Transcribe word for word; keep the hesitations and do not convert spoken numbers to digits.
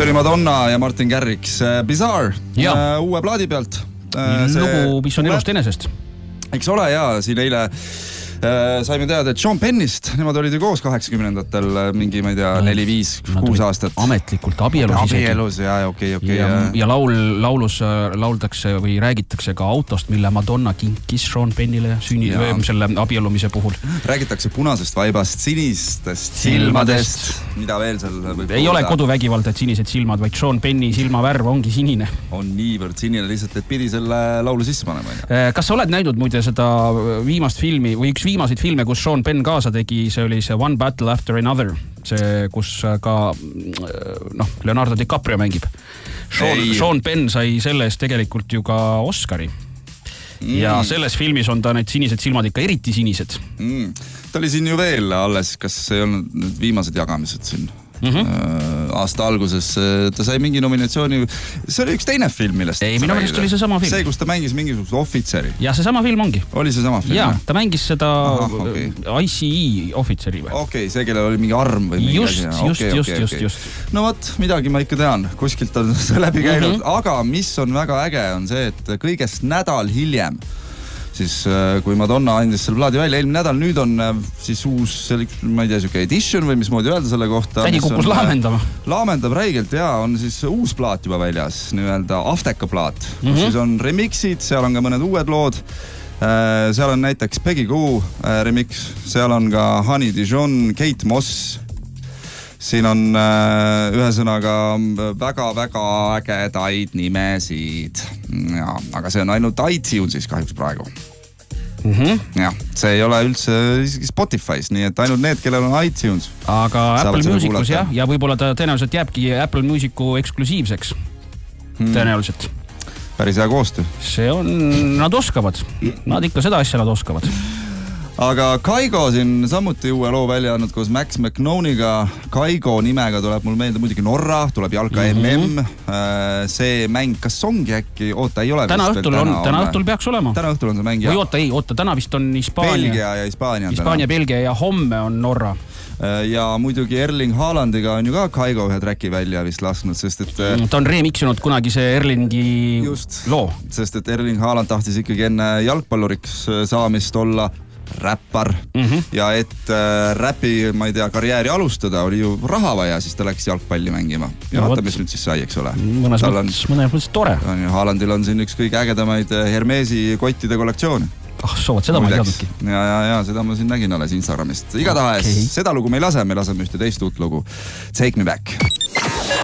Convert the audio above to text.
See oli Madonna ja Martin Garrix. Bizarre, uue plaadi pealt. Lugu, mis on elust enesest. Eks ole, jaa, siin eile saime teada, et Sean Pennist, nemad olid ju koos kaheksakümnendatel mingi, ma ei tea, neli, viis, kuus aastat. Ametlikult abielus isegi. Abielus, jaa, okei, okei. Ja, ja laul, laulus lauldakse või räägitakse ka autost, mille Madonna kinkis Sean Pennile sünni, selle abielumise puhul. Räägitakse punasest vaibast, sinistest silmadest, mida veel seal võib ei ole koduvägivald, et sinised silmad, vaid Sean Penni silmavärv ongi sinine. On niivõrd sinine lihtsalt, et pidi selle laulu sisse panema. Kas sa oled näinud muide seda viimast filmi või üks viimaseid filme, kus Sean Penn kaasa tegi, see oli see One Battle After Another, see, kus ka noh, Leonardo DiCaprio mängib. Sean, Sean Penn sai selle eest tegelikult ju ka Oscari. Mm. Ja selles filmis on ta need sinised silmad ikka eriti sinised. Mm. Ta oli siin ju veel alles, kas ei olnud need viimased jagamised siin? Mm-hmm. Aasta alguses ta sai mingi nominatsiooni, see oli üks teine film, millest ei, minu meelest oli see sama film. See, kus ta mängis mingisugust ohvitseri. Ja see sama film ongi. Oli see sama film? Ja, ta mängis seda Aha, okay. I C E ohvitseri või? Okei, okay, see, kellel oli mingi arm või mingi just, asi. Just, okay, just, okay, just, okay. just. No võt, midagi ma ikka tean, kuskilt on see läbi käinud, mm-hmm. aga mis on väga äge on see, et kõigest nädal hiljem siis kui Madonna andis selle plaadi välja, eelmine nädal, nüüd on siis uus, ma ei tea, siuke edition või mismoodi öelda selle kohta. Tädi kukkus laamendama. Laamendab räigelt, jaa, on siis uus plaat juba väljas, nii-öelda Afteka plaat, kus mm-hmm. siis on remixid, seal on ka mõned uued lood. Seal on näiteks Peggy Goo remix, seal on ka Honey Dijon, Kate Moss. Siin on ühesõnaga väga-väga ägedaid nimesid. Ja, aga see on ainult iTunesis kahjuks praegu. Mm-hmm. Ja, see ei ole üldse Spotify's, nii et ainult need, kellel on iTunes. Aga Apple Musicus jah, ja võib-olla ta tõenäoliselt jääbki Apple Musicu eksklusiivseks. Hmm. Tõenäoliselt. Päris hea koostöö. See on, nad oskavad. Nad ikka seda asja nad oskavad. Aga Kaigo siin samuti uue loo välja andnud koos Max McNoniga. Kaigo nimega tuleb mul meelde muidugi Norra, tuleb Jalka mm-hmm. M M. See mäng, kas ongi äkki, oota, ei ole täna õhtul on, täna õhtul peaks olema. Täna õhtul on see mäng, jah. Või oota, ei, oota, täna vist on Hispaania. Belgia ja Hispaania. Hispaania, Belgia ja homme on Norra. Ja muidugi Erling Haalandiga on ju ka Kaigo ühe tracki välja vist lasknud, sest et ta on remixinud kunagi see Erlingi just, loo. Sest et Erling Haaland tahtis ikkagi enne jalgpalluriks saamist olla räppar mm-hmm. ja et äh, räpi, ma ei tea, karjääri alustada oli ju raha vaja, siis ta läks jalgpalli mängima. Ja no, vaata, mis nüüd siis sai, eks ole. Mõnes mõttes, mõnes mõttes tore. On, Haalandil on siin üks kõige ägedamaid Hermesi kottide kollektsiooni. Ah, sood, seda ma ei teadnudki. Ja, ja, ja, seda ma siin nägin alles Instagramist. Igatahes, okay. Seda lugu me ei lase, me laseme ühte teist uut lugu. Take Me Back.